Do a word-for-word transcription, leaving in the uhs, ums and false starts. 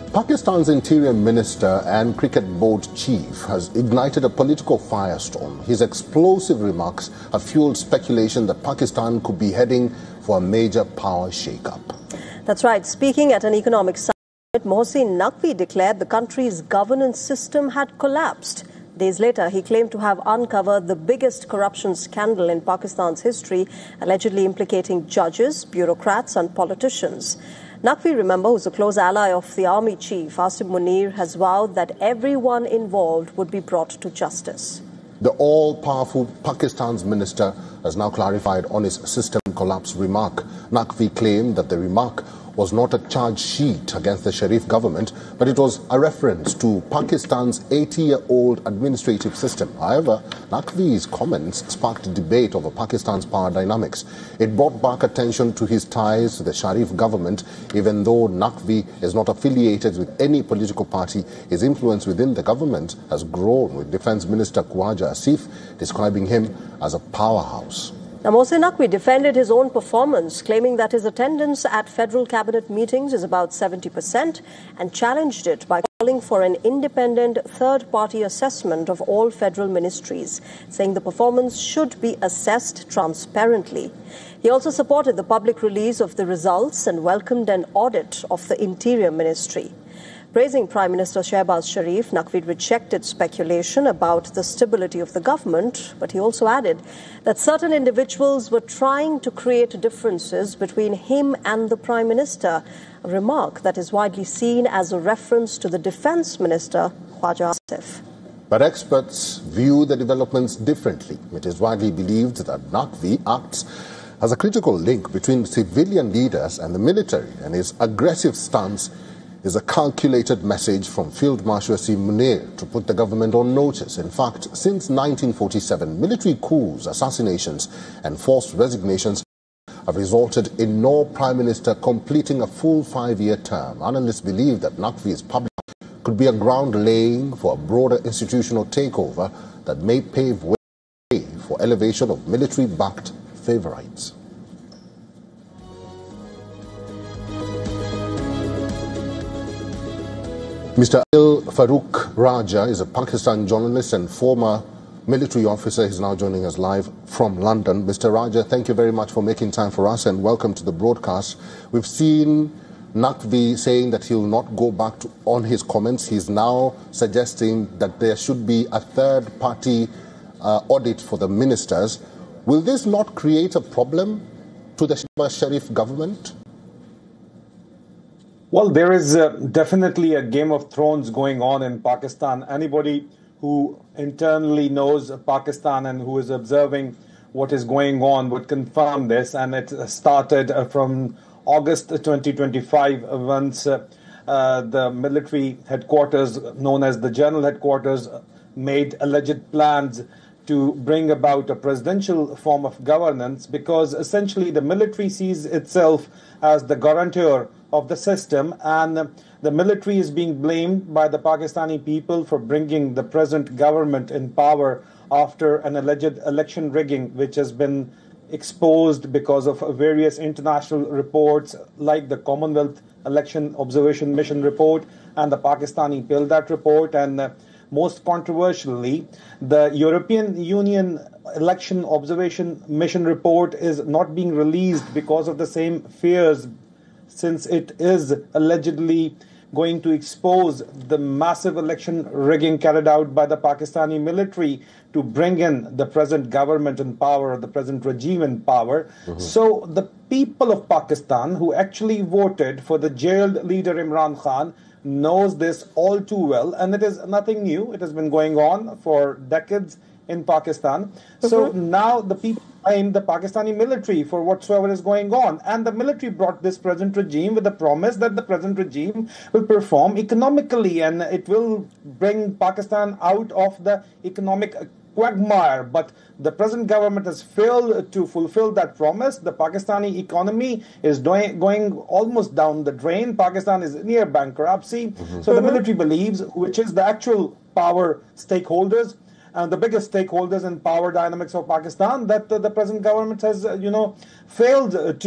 Pakistan's Interior Minister and Cricket Board Chief has ignited a political firestorm. His explosive remarks have fueled speculation that Pakistan could be heading for a major power shake-up. That's right. Speaking at an economic summit, Mohsin Naqvi declared the country's governance system had collapsed. Days later, he claimed to have uncovered the biggest corruption scandal in Pakistan's history, allegedly implicating judges, bureaucrats and politicians. Naqvi, remember, who's a close ally of the army chief, Asim Munir, has vowed that everyone involved would be brought to justice. The all-powerful Pakistan's minister has now clarified on his system collapse remark. Naqvi claimed that the remark was not a charge sheet against the Sharif government, but it was a reference to Pakistan's eighty-year-old administrative system. However, Naqvi's comments sparked debate over Pakistan's power dynamics. It brought back attention to his ties to the Sharif government. Even though Naqvi is not affiliated with any political party, his influence within the government has grown, with Defence Minister Khawaja Asif describing him as a powerhouse. Now, Mohsin Naqvi defended his own performance, claiming that his attendance at federal cabinet meetings is about seventy percent, and challenged it by calling for an independent third-party assessment of all federal ministries, saying the performance should be assessed transparently. He also supported the public release of the results and welcomed an audit of the Interior Ministry. Praising Prime Minister Shehbaz Sharif, Naqvi rejected speculation about the stability of the government, but he also added that certain individuals were trying to create differences between him and the Prime Minister, a remark that is widely seen as a reference to the Defence Minister, Khawaja Asif. But experts view the developments differently. It is widely believed that Naqvi acts as a critical link between civilian leaders and the military, and his aggressive stance is a calculated message from Field Marshal Asim Munir to put the government on notice. In fact, since nineteen forty-seven, military coups, assassinations and forced resignations have resulted in no prime minister completing a full five-year term. Analysts believe that Naqvi's public could be a ground laying for a broader institutional takeover that may pave way for elevation of military-backed favorites. Mister Adil Farooq Raja is a Pakistan journalist and former military officer. He's now joining us live from London. Mister Raja, thank you very much for making time for us and welcome to the broadcast. We've seen Naqvi saying that he'll not go back to, on his comments. He's now suggesting that there should be a third-party uh, audit for the ministers. Will this not create a problem to the Shehbaz Sharif government? Well, there is uh, definitely a Game of Thrones going on in Pakistan. Anybody who internally knows Pakistan and who is observing what is going on would confirm this. And it started uh, from August twenty twenty-five, once uh, uh, the military headquarters, known as the General Headquarters, made alleged plans to bring about a presidential form of governance, because essentially the military sees itself as the guarantor of the system, and the military is being blamed by the Pakistani people for bringing the present government in power after an alleged election rigging, which has been exposed because of various international reports like the Commonwealth Election Observation Mission report and the Pakistani Pildat report, and uh, most controversially, the European Union Election Observation Mission report is not being released because of the same fears, since it is allegedly going to expose the massive election rigging carried out by the Pakistani military to bring in the present government in power, or the present regime in power. Mm-hmm. So the people of Pakistan who actually voted for the jailed leader Imran Khan knows this all too well, and it is nothing new. It has been going on for decades in Pakistan. Mm-hmm. So now the people blame the Pakistani military for whatsoever is going on. And the military brought this present regime with the promise that the present regime will perform economically and it will bring Pakistan out of the economic quagmire. But the present government has failed to fulfill that promise. The Pakistani economy is doing, going almost down the drain. Pakistan is near bankruptcy. Mm-hmm. So the military believes, which is the actual power stakeholders, and the biggest stakeholders in power dynamics of Pakistan, that uh, the present government has, uh, you know, failed uh, to